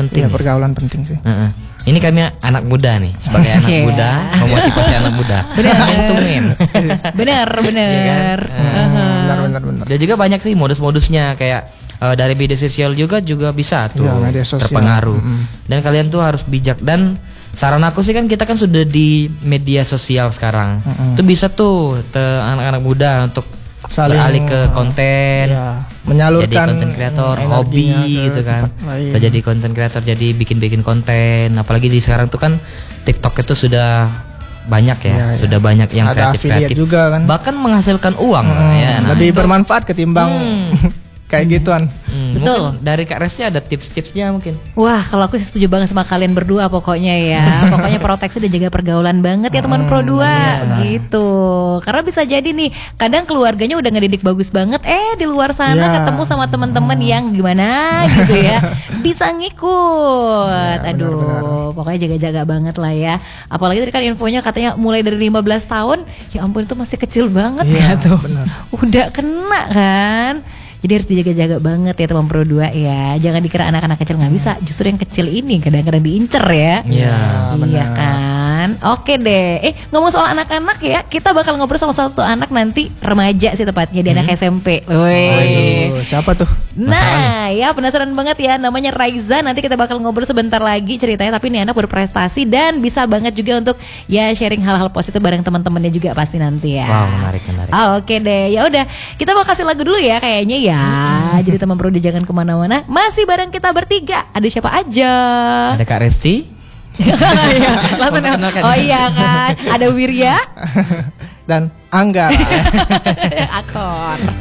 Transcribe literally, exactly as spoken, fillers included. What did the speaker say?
penting. Ya, pergaulan penting sih. Uh-uh. Ini kami anak muda nih, sebagai anak Yeah. muda, memotivasi anak muda. Benar. Momentumin. Bener bener. Iya kan? Uh-huh. Benar benar benar. Dan juga banyak sih modus-modusnya kayak uh, dari media sosial juga juga bisa tuh Iya, media sosial. terpengaruh. Mm-mm. Dan kalian tuh harus bijak, dan saran aku sih kan kita kan sudah di media sosial sekarang. Mm-mm. Itu bisa tuh te- anak-anak muda untuk Saling, beralih ke konten. Ya, menyalurkan Jadi konten kreator, mm, hobi energinya ke gitu kan. tempat lain. Kita jadi konten kreator, jadi bikin-bikin konten. Apalagi di sekarang tuh kan TikTok itu sudah banyak ya, Iya, iya. sudah banyak yang Ada kreatif-kreatif affiliate juga kan. bahkan menghasilkan uang Mm, ya. Nah, lebih itu- bermanfaat ketimbang kayak gituan. Hmm, Betul. mungkin dari Kak Resti ada tips-tipsnya mungkin. Wah, kalau aku sih setuju banget sama kalian berdua pokoknya ya. Pokoknya proteksi dan jaga pergaulan banget ya teman Pro dua gitu. Karena bisa jadi nih, kadang keluarganya udah ngedidik bagus banget, eh di luar sana Ya. ketemu sama teman-teman yang gimana gitu ya. Bisa ngikut. Ya, Aduh, benar-benar. pokoknya jaga-jaga banget lah ya. Apalagi tadi kan infonya katanya mulai dari lima belas tahun. Ya ampun, itu masih kecil banget Iya, ya tuh. benar. Udah kena kan. Jadi harus dijaga-jaga banget ya teman Pro dua ya. Jangan dikira anak-anak kecil nggak bisa. Justru yang kecil ini kadang-kadang diincer ya. Iya, Iya kan. Oke deh. Eh ngomong soal anak-anak ya, kita bakal ngobrol sama satu anak nanti remaja sih tepatnya, di anak S M P. Woi. Waduh, siapa tuh? Nah, ya penasaran banget ya, namanya Raiza. Nanti kita bakal ngobrol sebentar lagi ceritanya. Tapi ini anak berprestasi dan bisa banget juga untuk ya sharing hal-hal positif bareng teman-temannya juga pasti nanti ya. Wow, menarik, menarik. Ah, oke deh, ya udah kita mau kasih lagu dulu ya kayaknya ya. Jadi teman Pro jangan kemana-mana. Masih bareng kita bertiga. Ada siapa aja? Ada Kak Resti. Iya, langsung. Memperkenalkan. Oh iya kan. Ada Wirya. Dan Angga. Akor.